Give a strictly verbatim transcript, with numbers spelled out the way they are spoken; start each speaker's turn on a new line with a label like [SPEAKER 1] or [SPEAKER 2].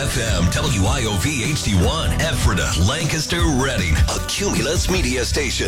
[SPEAKER 1] F M, W I O V H D one, Ephrata, Lancaster, Reading, a Cumulus media station.